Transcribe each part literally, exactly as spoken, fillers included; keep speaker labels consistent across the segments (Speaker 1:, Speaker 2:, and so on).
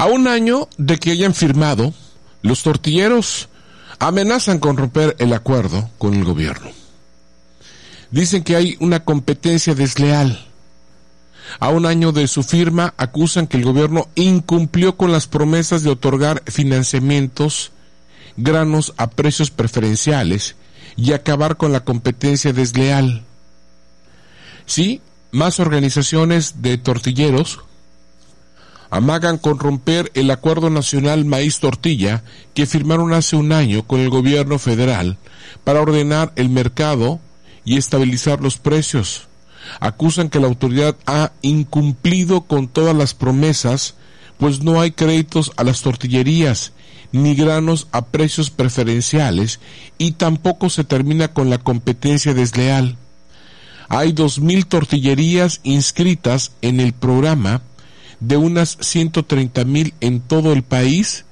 Speaker 1: A un año de que hayan firmado, los tortilleros amenazan con romper el acuerdo con el gobierno. Dicen que hay una competencia desleal. A un año de su firma, acusan que el gobierno incumplió con las promesas de otorgar financiamientos, granos a precios preferenciales y acabar con la competencia desleal. Sí, más organizaciones de tortilleros amagan con romper el Acuerdo Nacional Maíz-Tortilla que firmaron hace un año con el gobierno federal para ordenar el mercado y estabilizar los precios. Acusan que la autoridad ha incumplido con todas las promesas, pues no hay créditos a las tortillerías, ni granos a precios preferenciales, y tampoco se termina con la competencia desleal. Hay dos mil tortillerías inscritas en el programa, de unas ciento treinta mil en todo el país,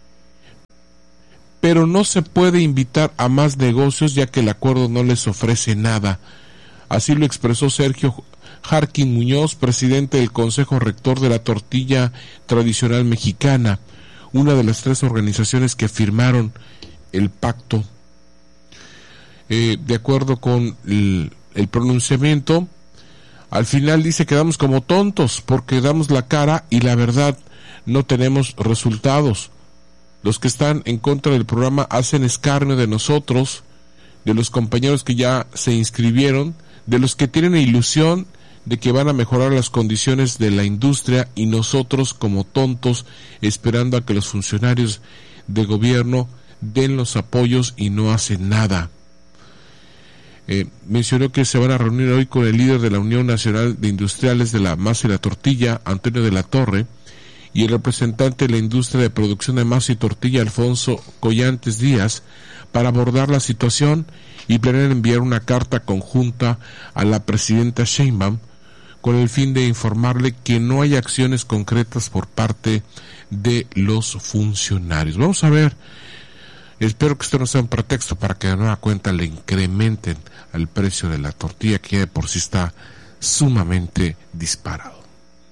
Speaker 1: pero no se puede invitar a más negocios ya que el acuerdo no les ofrece nada. Así lo expresó Sergio Jarquín Muñoz, presidente del Consejo Rector de la Tortilla Tradicional Mexicana, una de las tres organizaciones que firmaron el pacto. Eh, de acuerdo con el, el pronunciamiento, al final dice que damos como tontos porque damos la cara y la verdad no tenemos resultados. Los que están en contra del programa hacen escarnio de nosotros, de los compañeros que ya se inscribieron, de los que tienen ilusión de que van a mejorar las condiciones de la industria, y nosotros como tontos esperando a que los funcionarios de gobierno den los apoyos y no hacen nada. Eh, mencionó que se van a reunir hoy con el líder de la Unión Nacional de Industriales de la Masa y la Tortilla, Antonio de la Torre, y el representante de la industria de producción de masa y tortilla, Alfonso Collantes Díaz, para abordar la situación y planean enviar una carta conjunta a la presidenta Sheinbaum con el fin de informarle que no hay acciones concretas por parte de los funcionarios. Vamos a ver, espero que esto no sea un pretexto para que de nueva cuenta le incrementen al precio de la tortilla, que de por sí está sumamente disparado.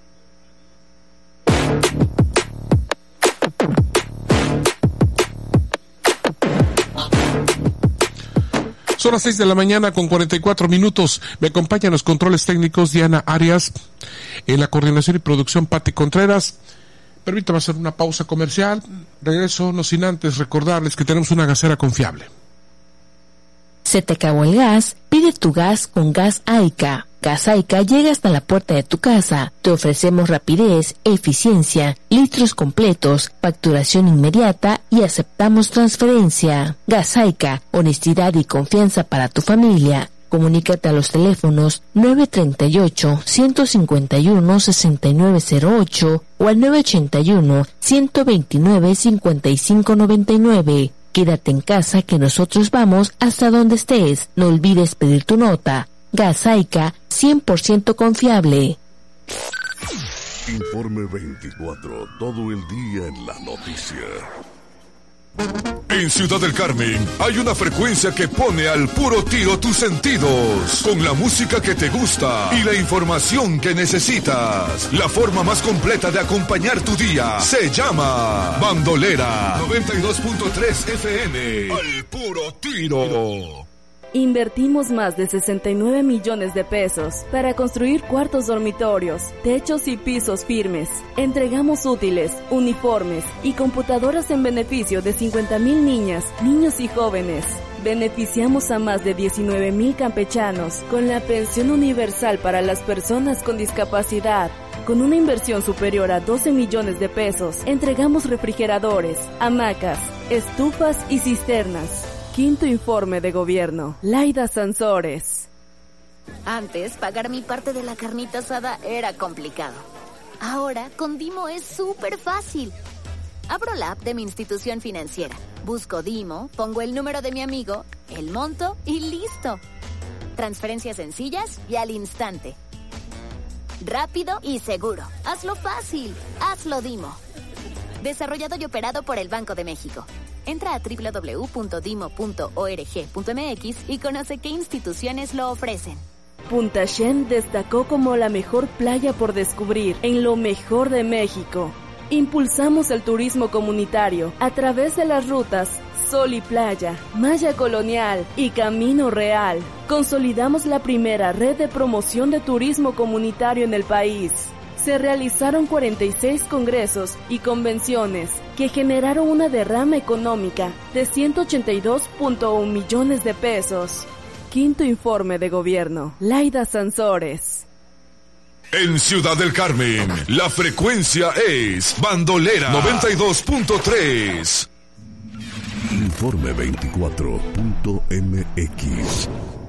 Speaker 1: Son las seis de la mañana con cuarenta y cuatro minutos. Me acompañan los controles técnicos Diana Arias, en la coordinación y producción Pati Contreras. Permítame hacer una pausa comercial. Regreso, no sin antes recordarles que tenemos una gasera confiable.
Speaker 2: ¿Se te acabó el gas? Pide tu gas con Gas Aica. Gas Aica llega hasta la puerta de tu casa. Te ofrecemos rapidez, eficiencia, litros completos, facturación inmediata y aceptamos transferencia. Gas Aica, honestidad y confianza para tu familia. Comunícate a los teléfonos nueve tres ocho, uno cinco uno, seis nueve cero ocho o al nueve ocho uno, uno dos nueve, cinco cinco nueve nueve. Quédate en casa que nosotros vamos hasta donde estés. No olvides pedir tu nota. Gas Aica, cien por ciento confiable.
Speaker 3: Informe veinticuatro, todo el día en la noticia. En Ciudad del Carmen hay una frecuencia que pone al puro tiro tus sentidos, con la música que te gusta y la información que necesitas. La forma más completa de acompañar tu día se llama Bandolera noventa y dos punto tres F M. Al puro tiro.
Speaker 4: Invertimos más de sesenta y nueve millones de pesos para construir cuartos dormitorios, techos y pisos firmes. Entregamos útiles, uniformes y computadoras en beneficio de cincuenta mil niñas, niños y jóvenes. Beneficiamos a más de diecinueve mil campechanos con la pensión universal para las personas con discapacidad. Con una inversión superior a doce millones de pesos, entregamos refrigeradores, hamacas, estufas y cisternas. Quinto informe de gobierno. Laida Sansores.
Speaker 5: Antes, pagar mi parte de la carnita asada era complicado. Ahora, con Dimo es súper fácil. Abro la app de mi institución financiera, busco Dimo, pongo el número de mi amigo, el monto y listo. Transferencias sencillas y al instante. Rápido y seguro. Hazlo fácil. Hazlo Dimo. Desarrollado y operado por el Banco de México. Entra a doble u doble u doble u punto dimo punto org punto m x y conoce qué instituciones lo ofrecen.
Speaker 4: Punta Shen destacó como la mejor playa por descubrir en lo mejor de México. Impulsamos el turismo comunitario a través de las rutas Sol y Playa, Malla Colonial y Camino Real. Consolidamos la primera red de promoción de turismo comunitario en el país. Se realizaron cuarenta y seis congresos y convenciones que generaron una derrama económica de ciento ochenta y dos punto uno millones de pesos. Quinto informe de gobierno. Laida Sansores.
Speaker 3: En Ciudad del Carmen, la frecuencia es Bandolera noventa y dos punto tres.
Speaker 6: Informe veinticuatro punto m x.